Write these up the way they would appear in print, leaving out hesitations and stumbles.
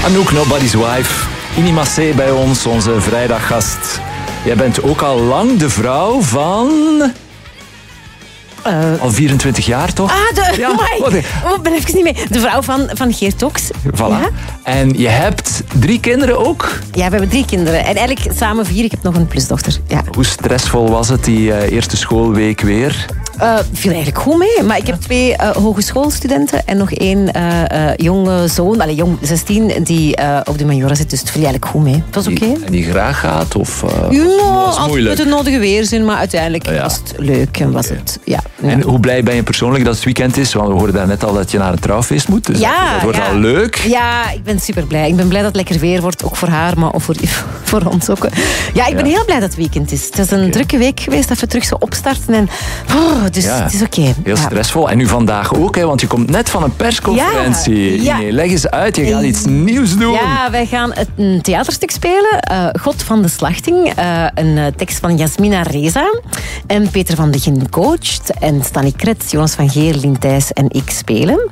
Anouk, Nobody's Wife. Ini Massé bij ons, onze vrijdaggast. Jij bent ook al lang de vrouw van... al 24 jaar, toch? Ja, ik ben even niet mee. De vrouw van Geert Tox. Voilà. Ja? En je hebt 3 kinderen ook? Ja, we hebben 3 kinderen. En eigenlijk samen 4. Ik heb nog een plusdochter. Ja. Hoe stressvol was het, die eerste schoolweek weer? Viel eigenlijk goed mee. Maar ik heb 2 hogeschoolstudenten en nog 1 jonge zoon, jong 16, die op de Majora zit. Dus het viel eigenlijk goed mee. Het was oké. En die graag gaat? Of, altijd met het nodige weerzin, maar uiteindelijk was het leuk en was het... Ja. En hoe blij ben je persoonlijk dat het weekend is? Want we hoorden daarnet al dat je naar een trouwfeest moet. Dus dat wordt al leuk. Ja, ik ben super blij. Ik ben blij dat het lekker weer wordt. Ook voor haar, maar ook voor ons ook. Ja, ik ben heel blij dat het weekend is. Het is een drukke week geweest dat we terug zo opstarten. En, dus het is oké. Heel stressvol. En nu vandaag ook, hè, want je komt net van een persconferentie. Ja. Nee, leg eens uit, je gaat iets nieuws doen. Ja, wij gaan een theaterstuk spelen. God van de Slachting. Een tekst van Jasmina Reza. En Peter van Begin coacht. En Stanny Kretz, Jonas van Geer, Lien Thijs en ik spelen.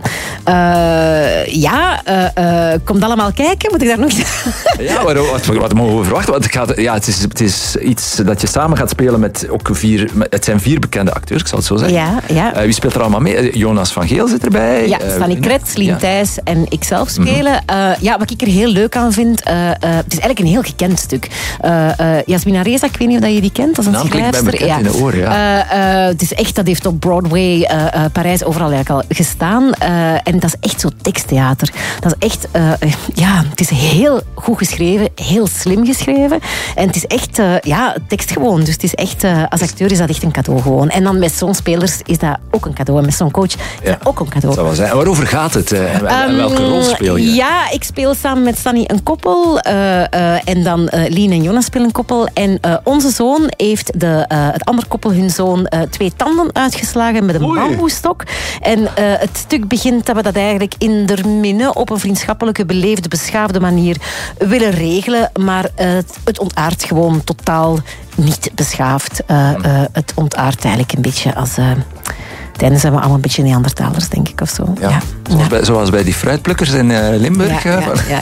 Komt allemaal kijken? Moet ik daar nog... Ja, wat mogen we verwachten? Want het is iets dat je samen gaat spelen met ook 4... Het zijn 4 bekende acteurs, ik zal het zo zeggen. Ja. Wie speelt er allemaal mee? Jonas van Geel zit erbij. Ja, Stanny Kretz, Lien Thijs en ik zelf spelen. Wat ik er heel leuk aan vind... het is eigenlijk een heel gekend stuk. Jasmina Reza, ik weet niet of je die kent. Dat is een schrijfster. Bekend in de oren, het is echt, dat heeft op Broadway, Parijs, overal eigenlijk al gestaan. En dat is echt zo teksttheater. Dat is echt... het is heel goed geschreven, heel slim geschreven. En het is echt tekst gewoon. Dus het is echt, als acteur is dat echt een cadeau gewoon. En dan met zo'n spelers is dat ook een cadeau. En met zo'n coach is dat ook een cadeau. Dat zou wel zijn. En waarover gaat het? En welke rol speel je? Ja, ik speel samen met Stanny een koppel. En dan Lien en Jonas spelen een koppel. En onze zoon heeft het andere koppel, hun zoon, 2 tanden uitgeslagen met een bamboestok. En het stuk begint dat we dat eigenlijk in der minne op een vriendschappelijke, beleefde, beschaafde manier willen regelen. Maar het ontaardt gewoon totaal niet beschaafd. Het ontaardt eigenlijk een beetje als... Tijdens zijn we allemaal een beetje Neandertalers, denk ik, of zo. Ja. Zoals bij die fruitplukkers in Limburg. Ja.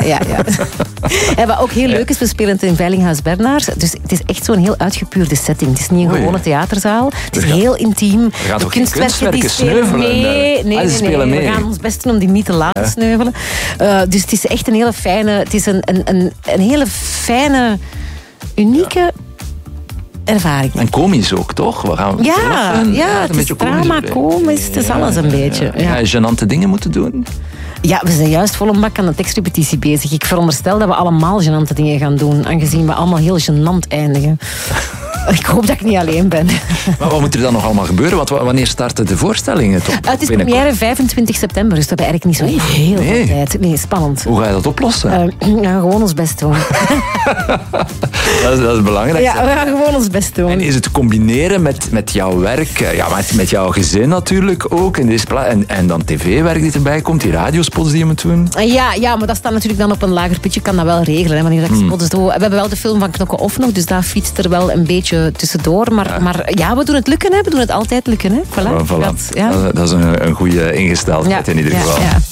En wat ook heel leuk is, we spelen het in Veilinghuis Bernard. Dus het is echt zo'n heel uitgepuurde setting. Het is niet een gewone theaterzaal. Het is heel intiem. We gaan toch geen kunstwerken sneuvelen? Nee. We gaan ons best doen om die niet te laten sneuvelen. Dus het is echt een hele fijne... Het is een hele fijne, unieke... ervaring. En komisch ook, toch? We gaan het is drama, komisch, het is alles een beetje. Ga je gênante dingen moeten doen? Ja, we zijn juist vol een bak aan de tekstrepetitie bezig. Ik veronderstel dat we allemaal gênante dingen gaan doen, aangezien we allemaal heel gênant eindigen. Ik hoop dat ik niet alleen ben. Maar wat moet er dan nog allemaal gebeuren? Wanneer starten de voorstellingen? Het is première 25 september, dus dat hebben we eigenlijk niet zo heel veel tijd. Nee, spannend. Hoe ga je dat oplossen? Gewoon ons best doen. Dat is belangrijk. Ja, we gaan gewoon ons best doen. En is het te combineren met jouw werk, met jouw gezin natuurlijk ook, en dan tv-werk die erbij komt, die radiospots die je moet doen? Ja, maar dat staat natuurlijk dan op een lager pitje. Ik kan dat wel regelen, hè, wanneer ik spots doe. We hebben wel de film van Knokken Off nog, dus daar fietst er wel een beetje tussendoor. Maar we doen het lukken, hè. We doen het altijd lukken. Hè. Voilà. Dat is een goede ingesteldheid in ieder geval. Ja.